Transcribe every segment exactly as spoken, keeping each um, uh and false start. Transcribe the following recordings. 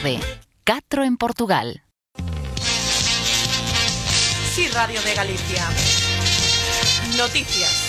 tarde. catro en Portugal. Sí, Radio de Galicia. Noticias.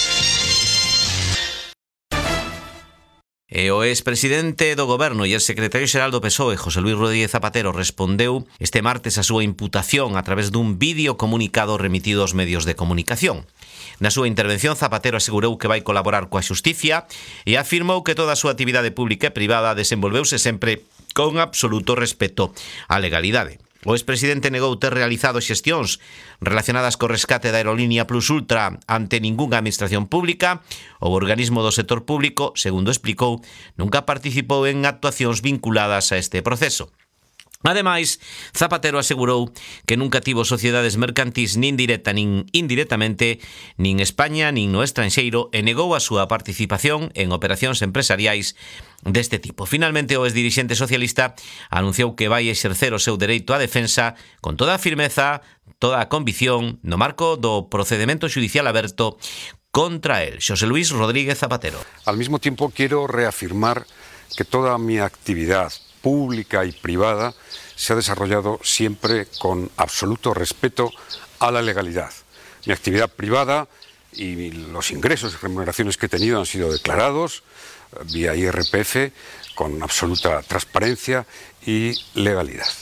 E o expresidente do Goberno e o secretario xeral do P S O E, José Luís Rodríguez Zapatero, respondeu este martes a súa imputación a través dun vídeo comunicado remitido aos medios de comunicación. Na súa intervención, Zapatero asegurou que vai colaborar coa xusticia e afirmou que toda a súa actividade pública e privada desenvolveuse sempre con absoluto respeto á legalidade. O expresidente negou ter realizado xestións relacionadas co rescate da aerolínea Plus Ultra ante ningunha administración pública. O organismo do sector público, segundo explicou, nunca participou en actuacións vinculadas a este proceso. Ademais, Zapatero asegurou que nunca tivo sociedades mercantís nin directa nin indirectamente nin España nin no estranxeiro e negou a súa participación en operacións empresariais deste tipo. Finalmente, o exdirixente socialista anunciou que vai exercer o seu dereito á defensa con toda a firmeza, toda a convicción no marco do procedemento judicial aberto contra él. José Luis Rodríguez Zapatero. Al mismo tiempo, quiero reafirmar que toda mi actividad pública y privada se ha desarrollado siempre con absoluto respeto a la legalidad. Mi actividad privada y los ingresos y remuneraciones que he tenido han sido declarados vía I R P F con absoluta transparencia y legalidad.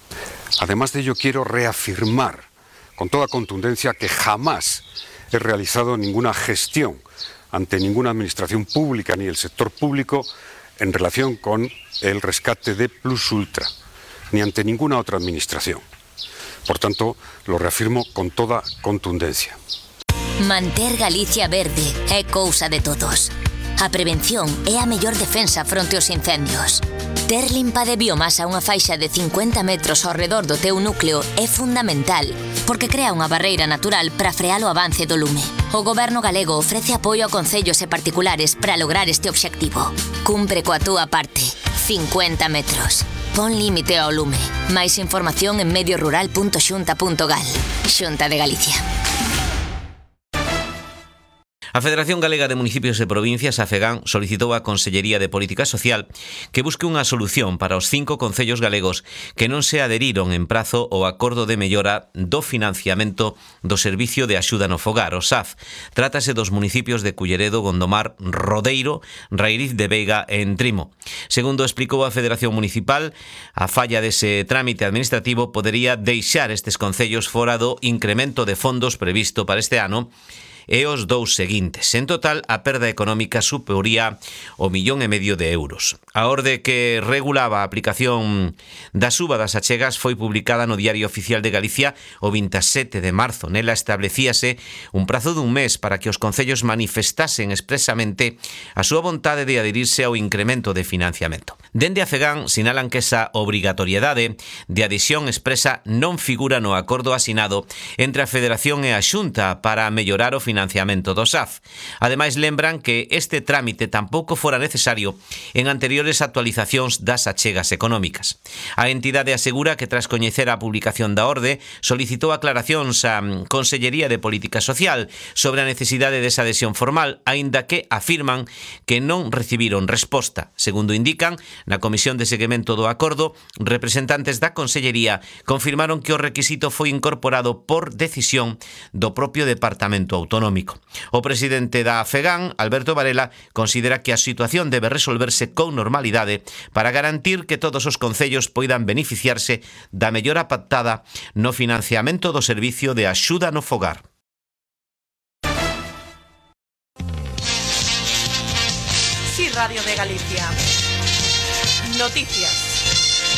Además de ello, quiero reafirmar con toda contundencia que jamás he realizado ninguna gestión ante ninguna administración pública ni el sector público en relación con el rescate de Plus Ultra, ni ante ninguna otra administración. Por tanto, lo reafirmo con toda contundencia. Manter Galicia verde é cousa de todos. A prevención é a mellor defensa fronte aos incendios. Ter limpa de biomasa unha faixa de cincuenta metros ao redor do teu núcleo é fundamental, porque crea unha barreira natural para frear o avance do lume. O Goberno galego ofrece apoio a concellos e particulares para lograr este obxectivo. Cumpre coa túa parte. cincuenta metros. Pon límite ao lume. Máis información en mediorural punto xunta punto gal. Xunta de Galicia. A Federación Galega de Municipios e Provincias, a FEGAN, solicitou á Consellería de Política Social que busque unha solución para os cinco concellos galegos que non se aderiron en prazo ao acordo de mellora do financiamento do Servicio de Axuda no Fogar, o S A F. Trátase dos municipios de Culleredo, Gondomar, Rodeiro, Rairiz de Veiga e Entrimo. Segundo explicou a Federación Municipal, a falla dese trámite administrativo podería deixar estes concellos fora do incremento de fondos previsto para este ano e os dous seguintes. En total, a perda económica supería o millón e medio de euros. A orde que regulaba a aplicación da suba das achegas foi publicada no Diario Oficial de Galicia o veintisiete de marzo. Nela establecíase un prazo dun mes para que os concellos manifestasen expresamente a súa vontade de adherirse ao incremento de financiamento. Dende a FEGAN sinalan que esa obrigatoriedade de adhesión expresa non figura no acordo asinado entre a Federación e a Xunta para mellorar o financiamento financiamento do S A F. Ademais, lembran que este trámite tampouco fora necesario en anteriores actualizacións das achegas económicas. A entidade asegura que tras coñecer a publicación da orde solicitou aclaracións á Consellería de Política Social sobre a necesidade desa adhesión formal, aínda que afirman que non recibiron resposta. Segundo indican, na Comisión de Seguimento do Acordo, representantes da Consellería confirmaron que o requisito foi incorporado por decisión do propio Departamento Autonómico. O presidente da FEGAN, Alberto Varela, considera que a situación debe resolverse con normalidade para garantir que todos os concellos poidan beneficiarse da mellora pactada no financiamento do Servicio de Axuda no Fogar. Sí, Radio de Galicia. Noticias.